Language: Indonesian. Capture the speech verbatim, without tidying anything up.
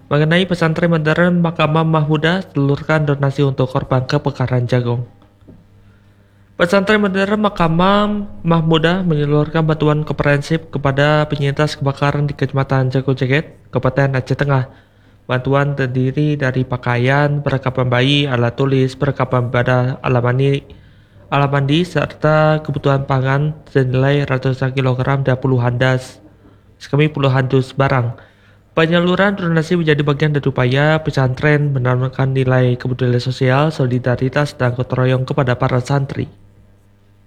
Mengenai pesantren modern Makamah Mahmudah, telurkan donasi untuk korban kebakaran jagung. Pesantren modern Makamah Mahmudah menyalurkan bantuan komprehensif kepada penyintas kebakaran di Kecamatan Jago Jeket, Kabupaten Aceh Tengah. Bantuan terdiri dari pakaian, perlengkapan bayi, alat tulis, perlengkapan ibadah, alat mandi, alat mandi, serta kebutuhan pangan senilai ratusan kilogram dan puluhan das, sekami puluhan dus barang. Penyaluran donasi menjadi bagian dari upaya pesantren menanamkan nilai kebudayaan sosial, solidaritas, dan gotong royong kepada para santri.